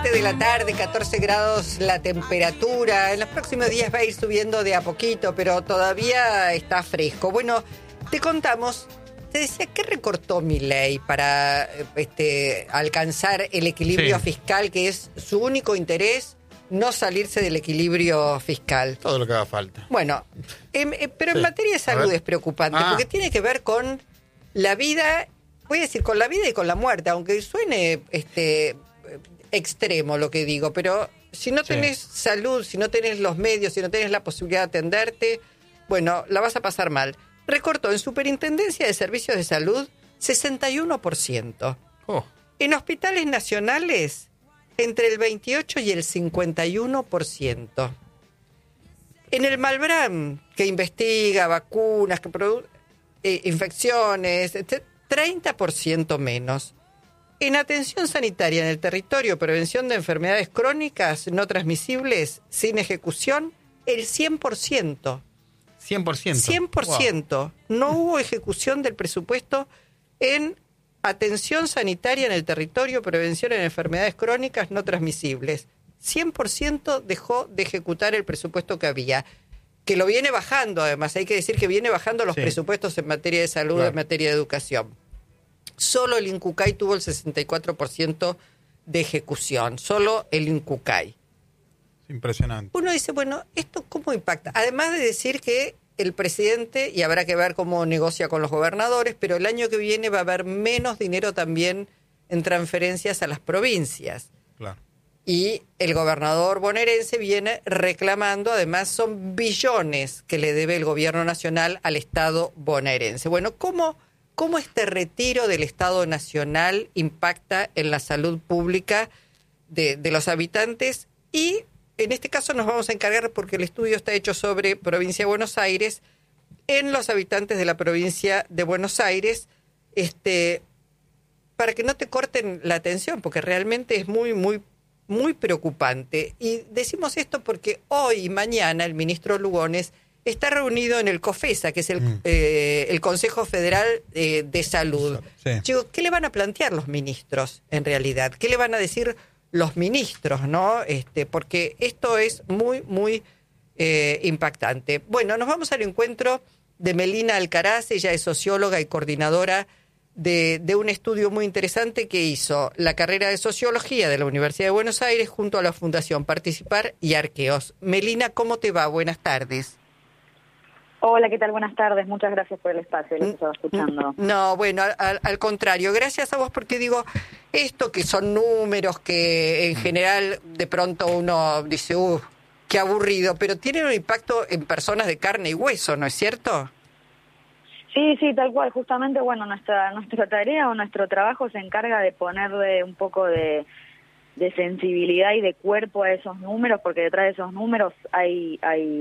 7 de la tarde, 14 grados la temperatura. En los próximos días va a ir subiendo de a poquito, pero todavía está fresco. Bueno, te contamos, te decía, ¿qué recortó Milei para alcanzar el equilibrio fiscal, que es su único interés, no salirse del equilibrio fiscal? Todo lo que haga falta. Bueno, pero en materia de salud es preocupante, porque tiene que ver con la vida, voy a decir, con la vida y con la muerte, aunque suene extremo lo que digo, pero si no tenés salud, si no tenés los medios, si no tenés la posibilidad de atenderte, bueno, la vas a pasar mal. Recortó en Superintendencia de Servicios de Salud 61%. En hospitales nacionales, entre el 28 y el 51%. En el Malbrán, que investiga vacunas, que produce infecciones, 30% menos. En atención sanitaria en el territorio, prevención de enfermedades crónicas no transmisibles sin ejecución, el 100%. 100%. Wow. No hubo ejecución del presupuesto en atención sanitaria en el territorio, prevención en enfermedades crónicas no transmisibles. 100% dejó de ejecutar el presupuesto que había, que lo viene bajando, además. Hay que decir que viene bajando los presupuestos en materia de salud, en materia de educación. Solo el INCUCAI tuvo el 64% de ejecución, solo el INCUCAI. Impresionante. Uno dice, bueno, ¿esto cómo impacta? Además de decir que el presidente, y habrá que ver cómo negocia con los gobernadores, pero el año que viene va a haber menos dinero también en transferencias a las provincias. Claro. Y el gobernador bonaerense viene reclamando, además son billones que le debe el gobierno nacional al Estado bonaerense. Bueno, ¿cómo este retiro del Estado nacional impacta en la salud pública de los habitantes? Y en este caso nos vamos a encargar, porque el estudio está hecho sobre provincia de Buenos Aires, en los habitantes de la provincia de Buenos Aires, para que no te corten la atención, porque realmente es muy, muy, muy preocupante. Y decimos esto porque hoy y mañana el ministro Lugones está reunido en el COFESA, que es el Consejo Federal de Salud. Sí. Digo, ¿qué le van a plantear los ministros en realidad? ¿Qué le van a decir los ministros, no? Porque esto es muy, muy impactante. Bueno, nos vamos al encuentro de Melina Alcaraz. Ella es socióloga y coordinadora de un estudio muy interesante que hizo la carrera de Sociología de la Universidad de Buenos Aires junto a la Fundación Participar y Arqueos. Melina, ¿cómo te va? Buenas tardes. Hola, ¿qué tal? Buenas tardes. Muchas gracias por el espacio. Los estaba escuchando. No, bueno, al contrario. Gracias a vos, porque digo, esto que son números que en general de pronto uno dice, qué aburrido, pero tienen un impacto en personas de carne y hueso, ¿no es cierto? Sí, tal cual. Justamente, bueno, nuestra tarea o nuestro trabajo se encarga de ponerle un poco de sensibilidad y de cuerpo a esos números, porque detrás de esos números hay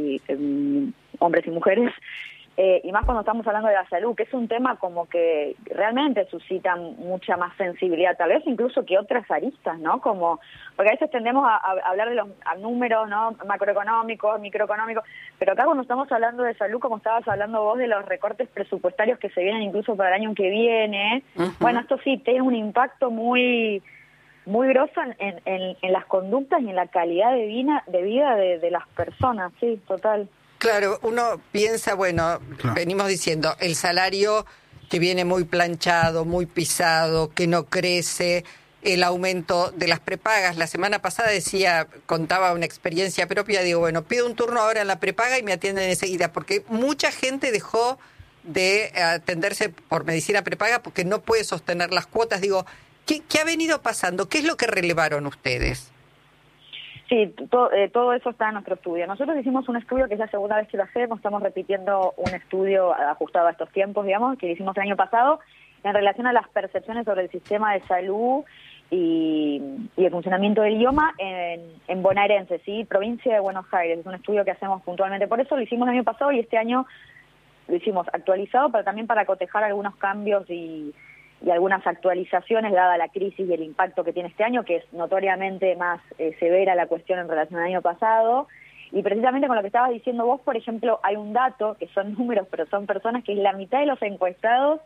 hombres y mujeres, y más cuando estamos hablando de la salud, que es un tema como que realmente suscita mucha más sensibilidad, tal vez incluso que otras aristas, ¿no? Como, porque a veces tendemos a hablar de los números, ¿no? Macroeconómicos, microeconómicos, pero acá cuando estamos hablando de salud, como estabas hablando vos de los recortes presupuestarios que se vienen incluso para el año que viene, bueno, esto sí tiene un impacto muy grosso en las conductas y en la calidad de vida de las personas, sí, total. Claro, uno piensa, bueno, venimos diciendo, el salario que viene muy planchado, muy pisado, que no crece, el aumento de las prepagas. La semana pasada contaba una experiencia propia, digo, bueno, pido un turno ahora en la prepaga y me atienden enseguida, porque mucha gente dejó de atenderse por medicina prepaga porque no puede sostener las cuotas. Digo, ¿qué ha venido pasando? ¿Qué es lo que relevaron ustedes? Sí, todo eso está en nuestro estudio. Nosotros hicimos un estudio que es la segunda vez que lo hacemos, estamos repitiendo un estudio ajustado a estos tiempos, digamos, que hicimos el año pasado, en relación a las percepciones sobre el sistema de salud y el funcionamiento del idioma en bonaerense, ¿sí? Provincia de Buenos Aires. Es un estudio que hacemos puntualmente. Por eso lo hicimos el año pasado y este año lo hicimos actualizado, pero también para cotejar algunos cambios y algunas actualizaciones dada la crisis y el impacto que tiene este año, que es notoriamente más severa la cuestión en relación al año pasado. Y precisamente con lo que estabas diciendo vos, por ejemplo, hay un dato, que son números, pero son personas, que la mitad de los encuestados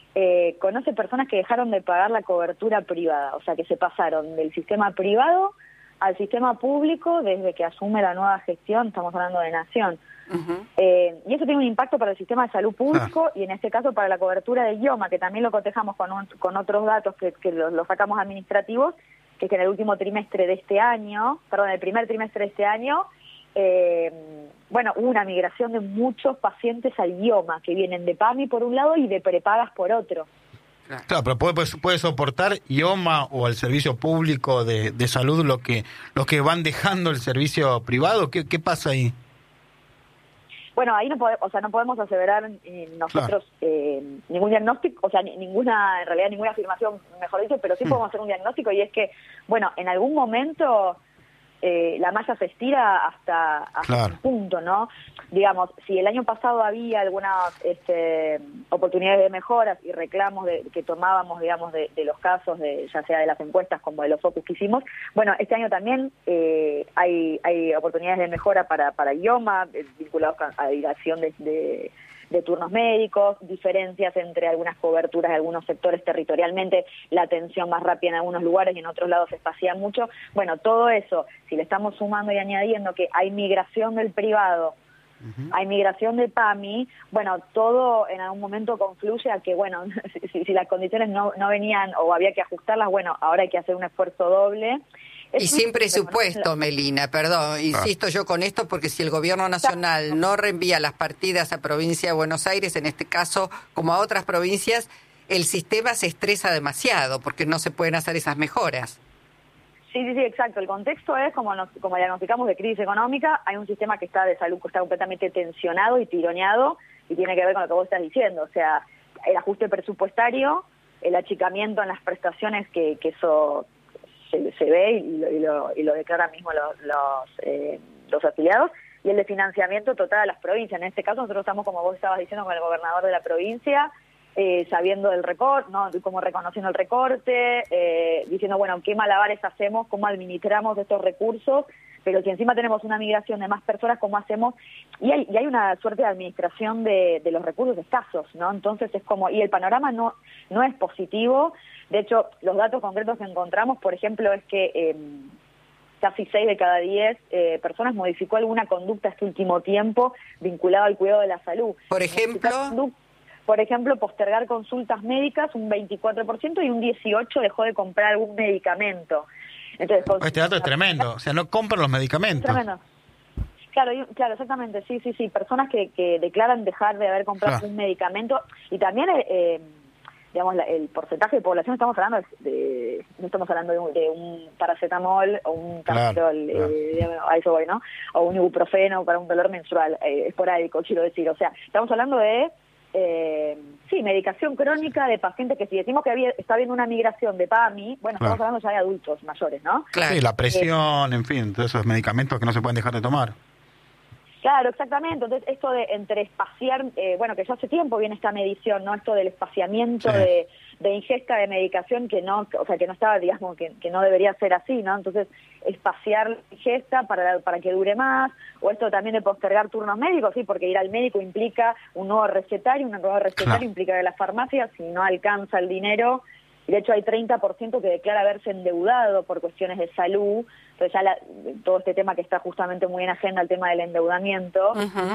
conoce personas que dejaron de pagar la cobertura privada, o sea, que se pasaron del sistema privado al sistema público desde que asume la nueva gestión, estamos hablando de Nación. Ujú. Y eso tiene un impacto para el sistema de salud público y en este caso para la cobertura de IOMA, que también lo cotejamos con otros datos que los sacamos administrativos, que es que en el último trimestre de este año, el primer trimestre de este año, hubo una migración de muchos pacientes al IOMA, que vienen de PAMI por un lado y de prepagas por otro. Claro, pero puede soportar IOMA o el servicio público de salud lo que van dejando el servicio privado. ¿Qué pasa ahí? Bueno, ahí no podemos aseverar nosotros ningún diagnóstico, en realidad ninguna afirmación, mejor dicho, pero sí podemos hacer un diagnóstico, y es que, en algún momento la malla se estira hasta un punto, ¿no? Digamos, si el año pasado había algunas oportunidades de mejoras y reclamos que tomábamos, digamos, de los casos, ya sea de las encuestas como de los focus que hicimos, este año también hay oportunidades de mejora para IOMA, vinculados a dilación de turnos médicos, diferencias entre algunas coberturas de algunos sectores territorialmente, la atención más rápida en algunos lugares y en otros lados se espacia mucho. Todo eso, si le estamos sumando y añadiendo que hay migración del privado, hay migración de PAMI, todo en algún momento confluye a que, si las condiciones no venían o había que ajustarlas, ahora hay que hacer un esfuerzo doble. Y sin presupuesto, Melina, perdón, insisto yo con esto porque si el gobierno nacional no reenvía las partidas a provincia de Buenos Aires, en este caso, como a otras provincias, el sistema se estresa demasiado porque no se pueden hacer esas mejoras. Sí, exacto. El contexto es, como diagnosticamos, de crisis económica. Hay un sistema que está de salud que está completamente tensionado y tironeado y tiene que ver con lo que vos estás diciendo. O sea, el ajuste presupuestario, el achicamiento en las prestaciones que eso se ve y lo declaran mismo los afiliados, y el de financiamiento total a las provincias. En este caso nosotros estamos, como vos estabas diciendo, con el gobernador de la provincia, sabiendo del recorte, ¿no? Como reconociendo el recorte, diciendo, qué malabares hacemos, cómo administramos estos recursos, pero si encima tenemos una migración de más personas, ¿cómo hacemos? Y hay una suerte de administración de los recursos escasos, ¿no? Entonces es y el panorama no es positivo. De hecho, los datos concretos que encontramos, por ejemplo, es que casi 6 de cada 10 personas modificó alguna conducta este último tiempo vinculada al cuidado de la salud. Por ejemplo, postergar consultas médicas un 24% y un 18% dejó de comprar algún medicamento. Entonces, este dato es tremendo, o sea, no compran los medicamentos. Tremendo. Claro, exactamente, sí. Personas que declaran dejar de haber comprado un medicamento, y también el porcentaje de población, no estamos hablando de un paracetamol o un Tamoxifol, a eso voy, ¿no? O un ibuprofeno para un dolor menstrual esporádico, quiero decir. O sea, estamos hablando de medicación crónica de pacientes que, si decimos que está habiendo una migración de PAMI, estamos hablando ya de adultos mayores, ¿no? Claro. Sí, la presión, en fin, todos esos medicamentos que no se pueden dejar de tomar. Claro, exactamente. Entonces, esto de entre espaciar, que ya hace tiempo viene esta medición, ¿no? Esto del espaciamiento de ingesta de medicación que no estaba, digamos, que no debería ser así, ¿no? Entonces, espaciar la ingesta para que dure más, o esto también de postergar turnos médicos, sí, porque ir al médico implica un nuevo recetario implica que la farmacia, si no alcanza el dinero, y de hecho hay 30% que declara haberse endeudado por cuestiones de salud. Entonces ya todo este tema que está justamente muy en agenda, el tema del endeudamiento,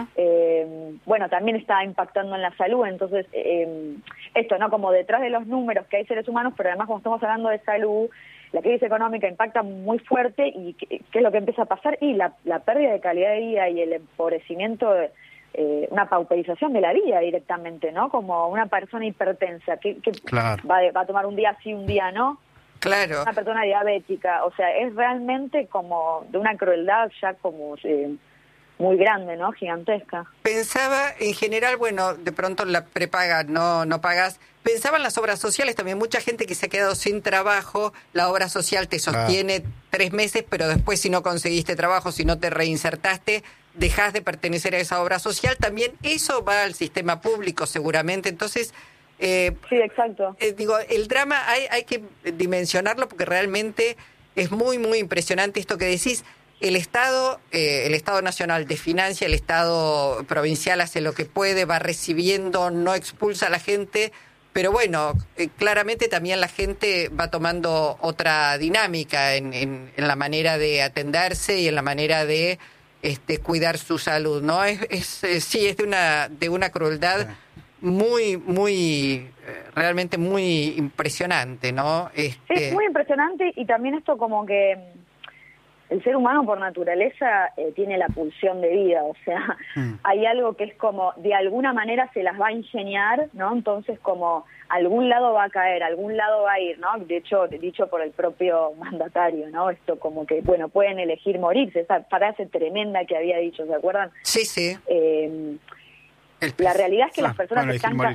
también está impactando en la salud. Entonces, esto, ¿no? Como detrás de los números que hay seres humanos, pero además cuando estamos hablando de salud, la crisis económica impacta muy fuerte. ¿Y qué es lo que empieza a pasar? Y la pérdida de calidad de vida y el empobrecimiento, una pauperización de la vida directamente, ¿no? Como una persona hipertensa que va a tomar un día sí, un día no. Claro. Una persona diabética, o sea, es realmente como de una crueldad ya como muy grande, ¿no? Gigantesca. Pensaba, en general, de pronto la prepaga no pagas. Pensaba en las obras sociales también. Mucha gente que se ha quedado sin trabajo, la obra social te sostiene 3 meses, pero después si no conseguiste trabajo, si no te reinsertaste, dejás de pertenecer a esa obra social. También eso va al sistema público seguramente. Entonces, sí, exacto. El drama hay que dimensionarlo porque realmente es muy, muy impresionante esto que decís. El Estado nacional desfinancia, el Estado provincial hace lo que puede, va recibiendo, no expulsa a la gente, Pero bueno, claramente también la gente va tomando otra dinámica en la manera de atenderse y en la manera de cuidar su salud, ¿no? Sí, es de una crueldad muy realmente muy impresionante, ¿no? Es muy impresionante, y también esto como que el ser humano por naturaleza tiene la pulsión de vida, o sea, hay algo que es como, de alguna manera se las va a ingeniar, ¿no? Entonces como algún lado va a caer, algún lado va a ir, ¿no? De hecho, dicho por el propio mandatario, ¿no? Esto como que, bueno, pueden elegir morirse, esa frase tremenda que había dicho, ¿se acuerdan? Sí. La realidad es que las personas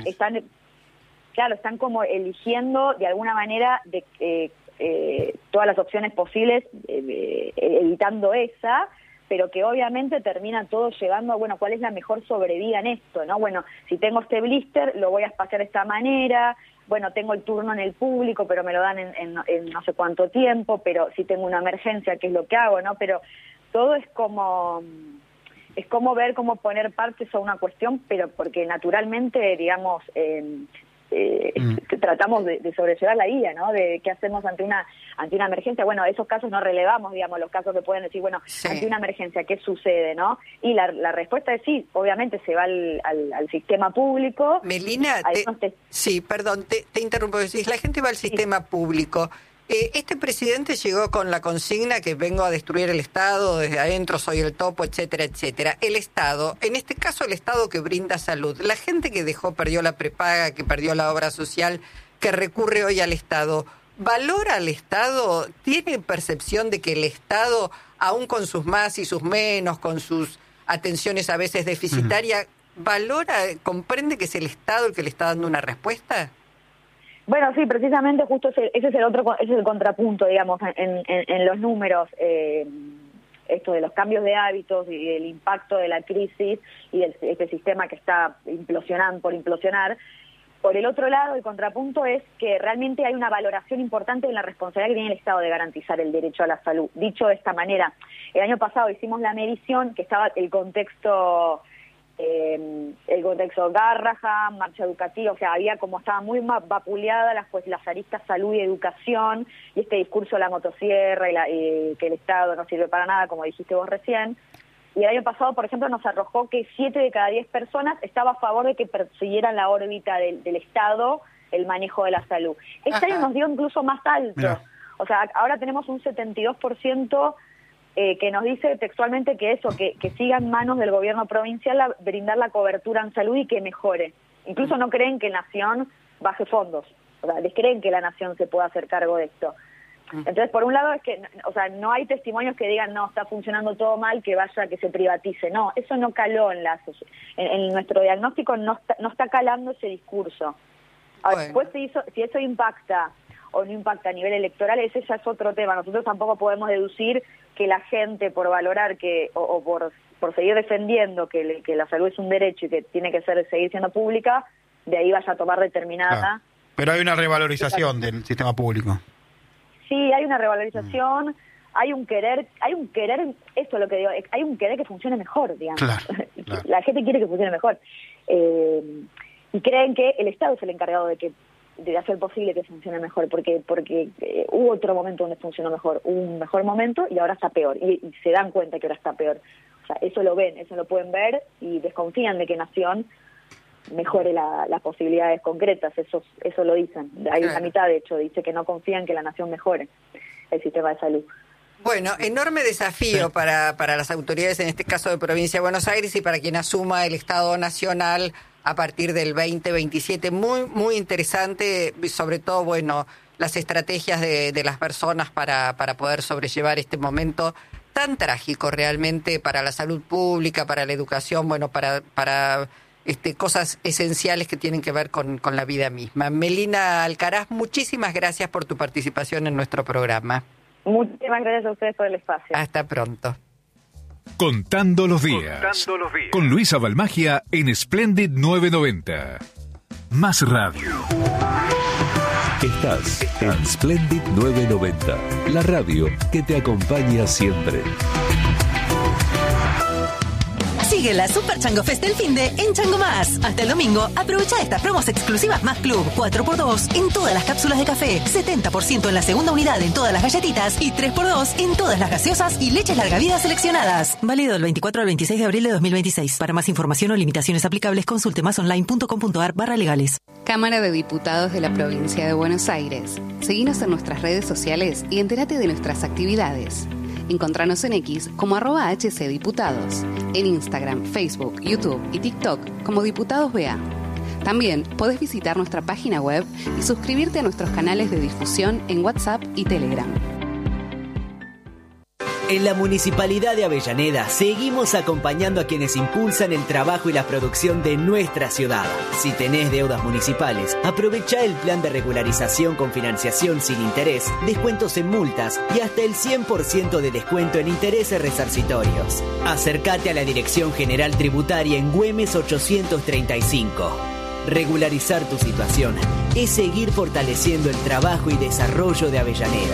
están como eligiendo de alguna manera todas las opciones posibles, evitando esa, pero que obviamente termina todo llevando a, bueno, ¿cuál es la mejor sobrevida en esto, no? Bueno, si tengo este blister, lo voy a espaciar de esta manera, bueno, tengo el turno en el público, pero me lo dan en no sé cuánto tiempo, pero si tengo una emergencia, ¿qué es lo que hago, no? Pero todo es como ver cómo poner parches a una cuestión, pero porque naturalmente, digamos, tratamos de sobrellevar la vida, ¿no? De qué hacemos ante una emergencia. Bueno, esos casos no relevamos, digamos, los casos que pueden decir, bueno, sí, ante una emergencia, ¿qué sucede, no? Y la respuesta es sí, obviamente se va al sistema público. Melina, sí, perdón, te interrumpo, decís, la gente va al sistema público. Este presidente llegó con la consigna que vengo a destruir el Estado, desde adentro soy el topo, etcétera, etcétera. El Estado, en este caso el Estado que brinda salud, la gente que perdió la prepaga, que perdió la obra social, que recurre hoy al Estado, ¿valora al Estado? ¿Tiene percepción de que el Estado, aún con sus más y sus menos, con sus atenciones a veces deficitarias, valora, comprende que es el Estado el que le está dando una respuesta? Bueno, sí, precisamente justo ese es el contrapunto, digamos, en los números, esto de los cambios de hábitos y el impacto de la crisis y este sistema que está por implosionar. Por el otro lado, el contrapunto es que realmente hay una valoración importante en la responsabilidad que tiene el Estado de garantizar el derecho a la salud. Dicho de esta manera, el año pasado hicimos la medición, que estaba el contexto Garrahan, marcha educativa, o sea, estaba muy vapuleada las aristas salud y educación, y este discurso de la motosierra y que el Estado no sirve para nada, como dijiste vos recién. Y el año pasado, por ejemplo, nos arrojó que 7 de cada 10 personas estaba a favor de que persiguieran la órbita del Estado el manejo de la salud. Este año nos dio incluso más alto. Mirá. O sea, ahora tenemos un 72% que nos dice textualmente que siga en manos del gobierno provincial brindar la cobertura en salud y que mejore. Incluso no creen que Nación baje fondos, o sea, descreen que la Nación se pueda hacer cargo de esto. Entonces, por un lado es que, o sea, no hay testimonios que digan, no, está funcionando todo mal, que se privatice. No, eso no caló en nuestro diagnóstico, no está calando ese discurso. Ahora, después si eso impacta o no impacta a nivel electoral, ese ya es otro tema. Nosotros tampoco podemos deducir que la gente, por valorar o por seguir defendiendo que la salud es un derecho y que tiene que seguir siendo pública, de ahí vaya a tomar determinada... Claro. Pero hay una revalorización del sistema público. Sí, hay una revalorización, hay un querer, esto es lo que digo, hay un querer que funcione mejor, digamos. Claro. La gente quiere que funcione mejor. Y creen que el Estado es el encargado de hacer posible que funcione mejor, porque hubo otro momento donde funcionó mejor, hubo un mejor momento y ahora está peor, y se dan cuenta que ahora está peor. O sea, eso lo pueden ver y desconfían de que Nación mejore las posibilidades concretas, eso lo dicen. Hay una mitad, de hecho, dice que no confían que la Nación mejore el sistema de salud. Bueno, enorme desafío para las autoridades, en este caso de Provincia de Buenos Aires, y para quien asuma el Estado Nacional a partir del 2027. Muy, muy interesante, sobre todo, bueno, las estrategias de las personas para poder sobrellevar este momento tan trágico realmente para la salud pública, para la educación, bueno, para cosas esenciales que tienen que ver con la vida misma. Melina Alcaraz, muchísimas gracias por tu participación en nuestro programa. Muchísimas gracias a ustedes por el espacio. Hasta pronto. Contando los días. Con Luisa Balmagia en Splendid 990. Más radio. Estás en Splendid 990. La radio que te acompaña siempre. Sigue la Super Chango Fest del finde en Chango Más. Hasta el domingo, aprovecha estas promos exclusivas Más Club. 4x2 en todas las cápsulas de café, 70% en la segunda unidad en todas las galletitas y 3x2 en todas las gaseosas y leches larga vida seleccionadas. Válido del 24 al 26 de abril de 2026. Para más información o limitaciones aplicables, consulte másonline.com.ar/legales. Cámara de Diputados de la Provincia de Buenos Aires. Seguinos en nuestras redes sociales y entérate de nuestras actividades. Encontranos en X como @HCDiputados, en Instagram, Facebook, YouTube y TikTok como Diputados BA. También podés visitar nuestra página web y suscribirte a nuestros canales de difusión en WhatsApp y Telegram. En la Municipalidad de Avellaneda seguimos acompañando a quienes impulsan el trabajo y la producción de nuestra ciudad. Si tenés deudas municipales, aprovecha el plan de regularización con financiación sin interés, descuentos en multas y hasta el 100% de descuento en intereses resarcitorios. Acércate a la Dirección General Tributaria en Güemes 835. Regularizar tu situación es seguir fortaleciendo el trabajo y desarrollo de Avellaneda.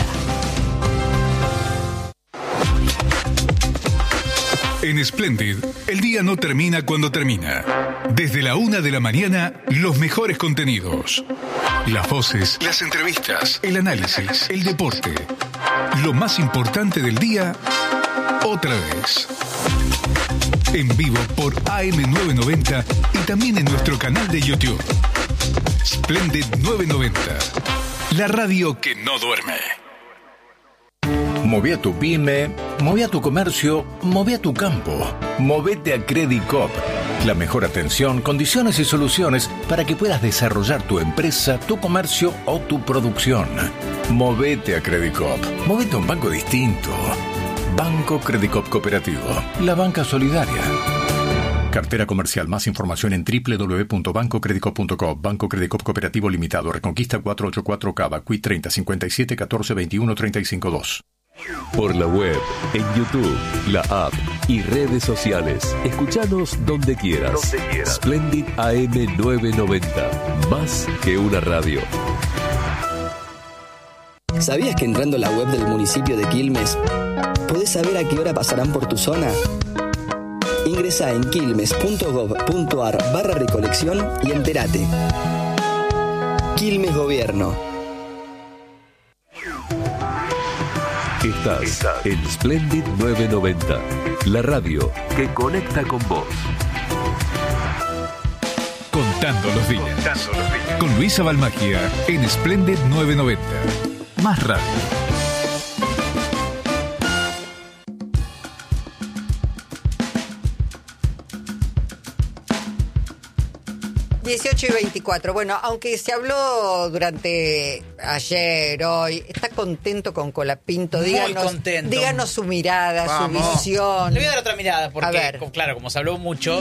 En Splendid, el día no termina cuando termina. Desde la 1 de la mañana, los mejores contenidos. Las voces, las entrevistas, el análisis, el deporte. Lo más importante del día, otra vez. En vivo por AM990 y también en nuestro canal de YouTube. Splendid 990. La radio que no duerme. Moví a tu pyme, moví a tu comercio, moví a tu campo. Movete a Credit Coop. La mejor atención, condiciones y soluciones para que puedas desarrollar tu empresa, tu comercio o tu producción. Movete a Credit Coop. Movete a un banco distinto. Banco Credit Coop Cooperativo. La banca solidaria. Cartera comercial. Más información en www.bancocreditcoop.com. Banco Credit Coop Cooperativo Limitado. Reconquista 484 Cava. Qui 30 57 14 21 352. Por la web, en YouTube, la app y redes sociales. Escuchanos donde quieras. Splendid AM990. Más que una radio. ¿Sabías que entrando a la web del municipio de Quilmes podés saber a qué hora pasarán por tu zona? Ingresá en quilmes.gov.ar/recolección y entérate. Quilmes Gobierno. Estás en Splendid 990, la radio que conecta con vos. Contando los días. Con Luisa Balmagia en Splendid 990. Más radio. y 24. Bueno, aunque se habló durante ayer, hoy, ¿está contento con Colapinto? Muy contento. Díganos su mirada, Vamos. su visión. Le voy a dar otra mirada, porque, claro, como se habló mucho,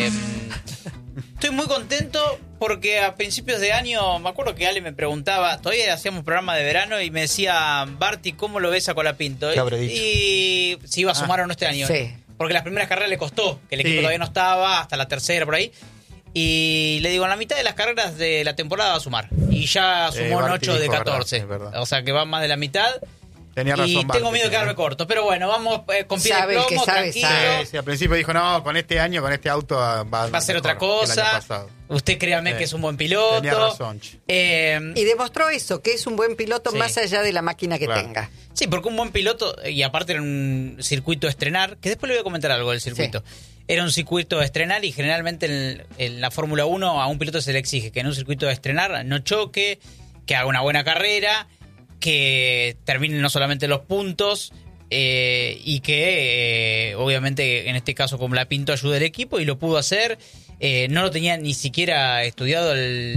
estoy muy contento porque a principios de año, me acuerdo que Ale me preguntaba, todavía hacíamos programa de verano y me decía, Barty, ¿cómo lo ves a Colapinto? ¿Qué habré dicho? Y si iba a sumar o no este año. Sí. Porque las primeras carreras le costó, que el equipo todavía no estaba, hasta la tercera por ahí. Y le digo, en la mitad de las carreras de la temporada va a sumar. Y ya sumó en 8 de 14. Verdad. O sea que va más de la mitad. Tenía razón, y tengo miedo de quedarme corto. Pero bueno, vamos con pie de plomo, tranquilo. Sí, al principio dijo, no, con este año, con este auto va a ser otra cosa. Usted créame que es un buen piloto. Tenía razón. Y demostró eso, que es un buen piloto más allá de la máquina que tenga. Sí, porque un buen piloto, y aparte era un circuito a estrenar, que después le voy a comentar algo del circuito. Sí. Era un circuito a estrenar y generalmente en la Fórmula 1 a un piloto se le exige que en un circuito de estrenar no choque, que haga una buena carrera, que termine no solamente los puntos y que obviamente en este caso como Colapinto ayude al equipo y lo pudo hacer. No lo tenía ni siquiera estudiado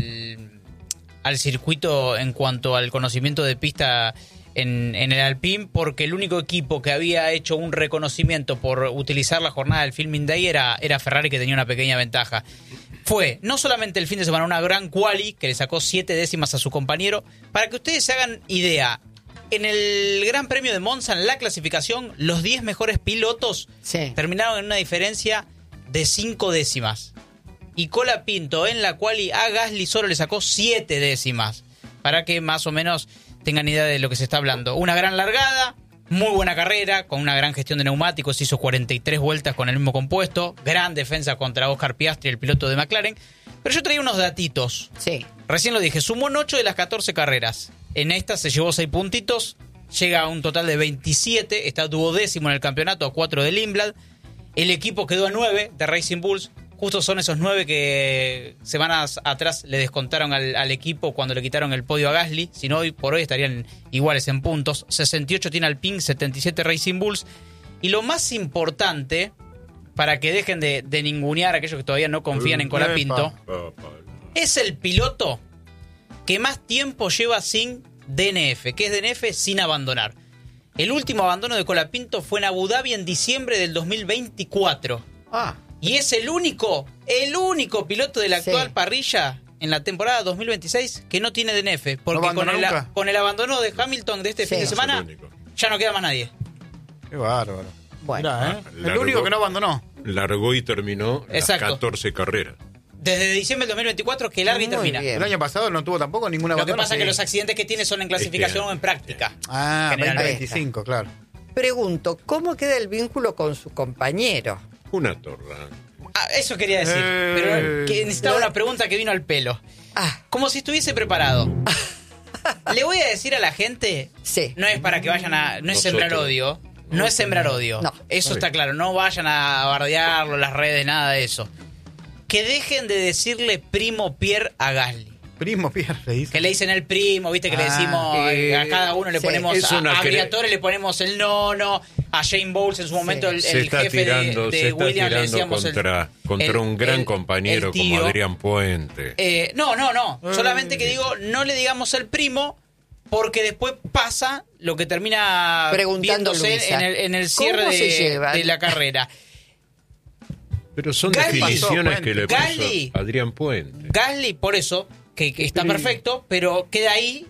al circuito en cuanto al conocimiento de pista en el Alpine, porque el único equipo que había hecho un reconocimiento por utilizar la jornada del Filming Day era Ferrari, que tenía una pequeña ventaja. Fue no solamente el fin de semana una gran quali que le sacó 7 décimas a su compañero. Para que ustedes se hagan idea, en el Gran Premio de Monza, en la clasificación, los 10 mejores pilotos terminaron en una diferencia de 5 décimas. Y Colapinto en la quali a Gasly solo le sacó 7 décimas. Para que más o menos tengan idea de lo que se está hablando. Una gran largada, Muy buena carrera, con una gran gestión de neumáticos, hizo 43 vueltas con el mismo compuesto, gran defensa contra Oscar Piastri, el piloto de McLaren. Pero yo traía unos datitos. Sí. Recién lo dije, sumó en 8 de las 14 carreras. En esta se llevó 6 puntitos, llega a un total de 27, está duodécimo en el campeonato, a 4 del Limblad. El equipo quedó a 9 de Racing Bulls. Justo son esos 9 que semanas atrás le descontaron al equipo cuando le quitaron el podio a Gasly. Si no, hoy por hoy estarían iguales en puntos. 68 tiene Alpine, 77 Racing Bulls. Y lo más importante, para que dejen de ningunear a aquellos que todavía no confían en Colapinto, es el piloto que más tiempo lleva sin DNF. ¿Qué es DNF? Sin abandonar. El último abandono de Colapinto fue en Abu Dhabi en diciembre del 2024. Y es el único piloto de la actual parrilla en la temporada 2026 que no tiene DNF. Porque con el abandono de Hamilton de este fin de semana, ya no queda más nadie. Qué bárbaro. Bueno, Mirá, el único que no abandonó. Largó y terminó las 14 carreras. Desde diciembre del 2024 que larga y termina. El año pasado no tuvo tampoco ninguna Lo abandono. que pasa es que los accidentes que tiene son en clasificación o en práctica. 2025, claro. Pregunto, ¿cómo queda el vínculo con su compañero? Una torra. Eso quería decir, pero que necesitaba una pregunta que vino al pelo. Como si estuviese preparado. Le voy a decir a la gente, no es para que vayan a... No es sembrar odio. No es sembrar odio. No. Eso está claro. No vayan a bardearlo, las redes, nada de eso. Que dejen de decirle primo Pierre a Gasly. Primo Pierre, le dicen. Que le dicen el primo, viste que le decimos a cada uno le ponemos a Briatore le ponemos el nono, a Shane Bowles en su momento el jefe de Williams le decíamos contra un gran compañero como Adrián Puente. No. Solamente que digo, no le digamos el primo porque después pasa lo que termina viéndose en el cierre de la carrera. Pero son definiciones que le puso Adrián Puente. Gasly, por eso, que está perfecto, pero queda ahí.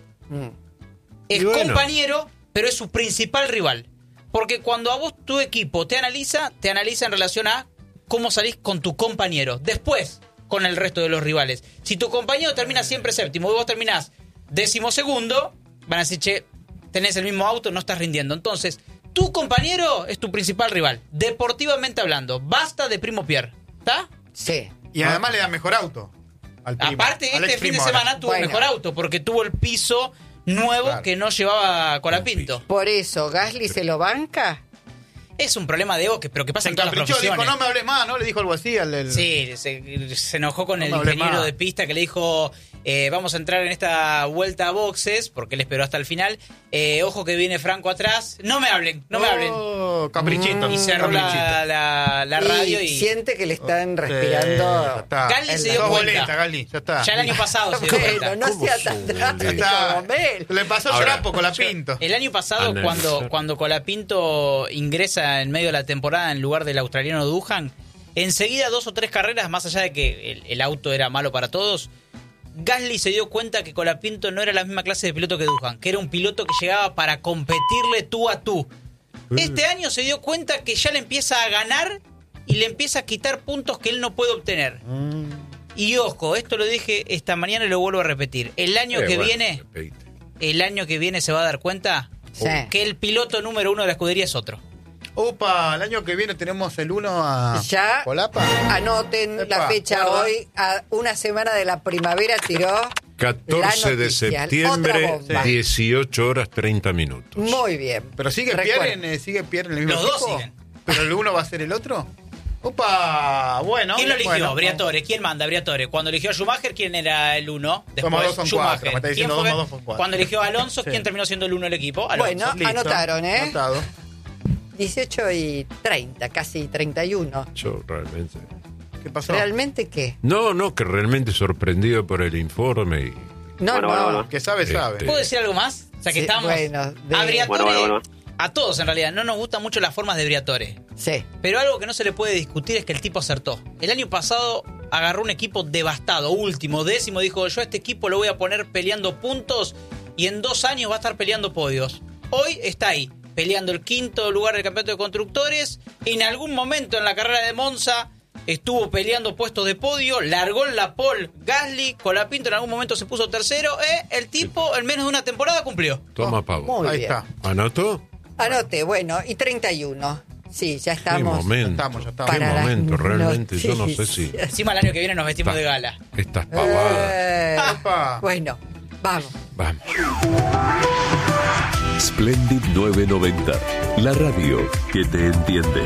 Es compañero, pero es su principal rival. Porque cuando a vos tu equipo te analiza en relación a cómo salís con tu compañero. Después, con el resto de los rivales. Si tu compañero termina siempre séptimo y vos terminás 12º, van a decir, che, tenés el mismo auto, no estás rindiendo. Entonces, tu compañero es tu principal rival, deportivamente hablando. Basta de primo Pierre, ¿está? Sí. Y además le da mejor auto. Al primo, aparte, este fin de semana tuvo mejor auto, porque tuvo el piso nuevo que no llevaba Colapinto. Por eso, ¿Gasly se lo banca? Es un problema de ego, pero que pasa en todas las profesiones. Dijo, no me hables más, ¿no? Le dijo algo así al... Sí, se enojó con el ingeniero de pista que le dijo... vamos a entrar en esta vuelta a boxes, porque él esperó hasta el final. Ojo que viene Franco atrás. No me hablen. Caprichito. Y cerró la radio y... siente que le están respirando. Gasly se dio cuenta. Ya el año pasado se dio cuenta. No sea tan drástico. Le pasó el trapo Colapinto. El año pasado, cuando Colapinto ingresa en medio de la temporada en lugar del australiano Duhan, enseguida 2 o 3 carreras, más allá de que el auto era malo para todos, Gasly se dio cuenta que Colapinto no era la misma clase de piloto que Duhan, que era un piloto que llegaba para competirle tú a tú. Este año se dio cuenta que ya le empieza a ganar y le empieza a quitar puntos que él no puede obtener. Y ojo, esto lo dije esta mañana y lo vuelvo a repetir. El año que viene se va a dar cuenta que el piloto número 1 de la escudería es otro. Opa, el año que viene tenemos el 1 a ya Colapa. Anoten la fecha hoy, a una semana de la primavera tiró 14 de septiembre, 18 horas 30 minutos. Muy bien. Pero sigue Pierre en el mismo Los equipo. dos siguen. ¿Pero el 1 va a ser el otro? Opa, bueno. ¿Quién lo eligió? Briatore. ¿Quién manda? Briatore. Cuando eligió a Schumacher, ¿quién era el 1? Después Schumacher. Me está diciendo 2 con 4. Cuando eligió a Alonso, ¿quién terminó siendo el 1 del equipo? Alonso. Bueno, listo. anotaron, Anotado. 18 y 30, casi 31. Yo realmente... ¿Qué pasó? ¿Realmente qué? No, que realmente sorprendido por el informe y... No. Que sabe. ¿Puedo decir algo más? O sea, que estamos... A Briatore, a todos en realidad, no nos gustan mucho las formas de Briatore. Sí. Pero algo que no se le puede discutir es que el tipo acertó. El año pasado agarró un equipo devastado, último, 10º, dijo, yo a este equipo lo voy a poner peleando puntos y en 2 años va a estar peleando podios. Hoy está ahí, peleando el 5º lugar del campeonato de constructores. En algún momento en la carrera de Monza estuvo peleando puestos de podio, largó en la pole Gasly, Colapinto en algún momento se puso 3º. El tipo en menos de una temporada cumplió. Toma pavo. Muy Ahí bien. está. ¿Anotó? Anote, bueno, y 31. Sí, ya estamos. Qué momento, realmente. Yo no sé si... Encima el año que viene nos vestimos de gala. Estas pavadas. Bueno, vamos. Splendid 990, la radio que te entiende.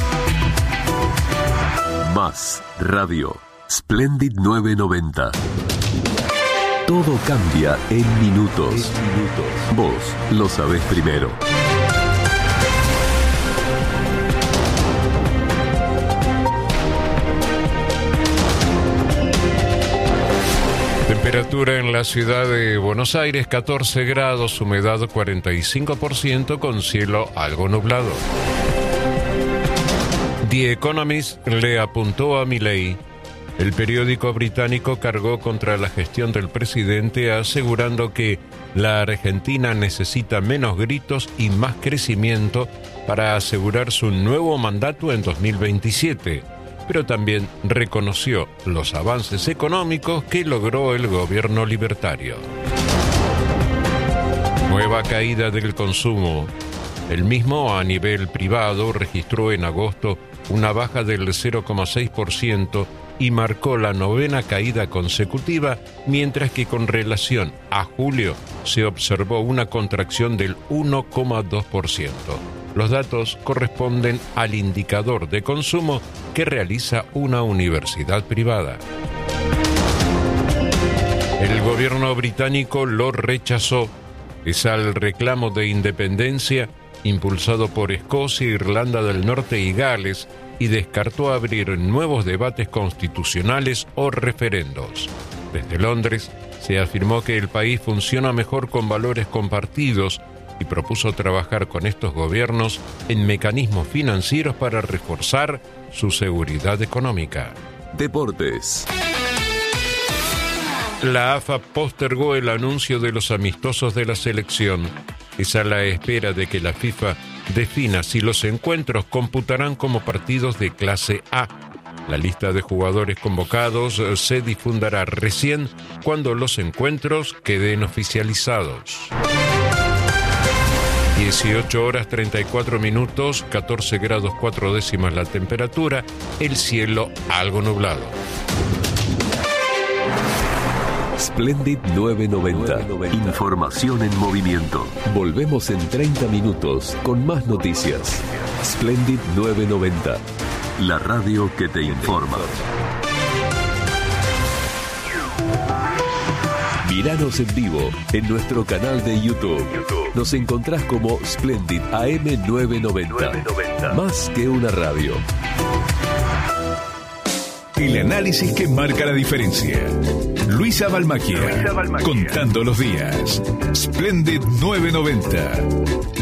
Más radio. Splendid 990. Todo cambia en minutos. Vos lo sabés primero. Temperatura en la ciudad de Buenos Aires, 14 grados, humedad 45%, con cielo algo nublado. The Economist le apuntó a Milei. El periódico británico cargó contra la gestión del presidente, asegurando que la Argentina necesita menos gritos y más crecimiento para asegurar su nuevo mandato en 2027. Pero también reconoció los avances económicos que logró el gobierno libertario. Nueva caída del consumo. El mismo, a nivel privado, registró en agosto una baja del 0,6% y marcó la 9ª caída consecutiva, mientras que con relación a julio se observó una contracción del 1,2%. Los datos corresponden al indicador de consumo que realiza una universidad privada. El gobierno británico lo rechazó, pese al reclamo de independencia impulsado por Escocia, Irlanda del Norte y Gales, y descartó abrir nuevos debates constitucionales o referendos. Desde Londres se afirmó que el país funciona mejor con valores compartidos y propuso trabajar con estos gobiernos en mecanismos financieros para reforzar su seguridad económica. Deportes. La AFA postergó el anuncio de los amistosos de la selección. Es a la espera de que la FIFA defina si los encuentros computarán como partidos de clase A. La lista de jugadores convocados se difundirá recién cuando los encuentros queden oficializados. 18 horas 34 minutos, 14 grados 4 décimas la temperatura, el cielo algo nublado. Splendid 990. Información en movimiento. Volvemos en 30 minutos con más noticias. Splendid 990. La radio que te informa. Míranos en vivo en nuestro canal de YouTube. Nos encontrás como Splendid AM 990. Más que una radio. El análisis que marca la diferencia. Luisa Balmacchia, contando los días. Splendid 990.